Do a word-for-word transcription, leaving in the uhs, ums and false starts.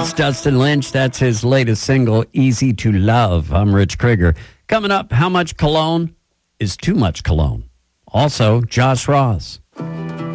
That's Dustin Lynch. That's his latest single, Easy to Love. I'm Rich Krieger. Coming up, how much cologne is too much cologne? Also, Josh Ross.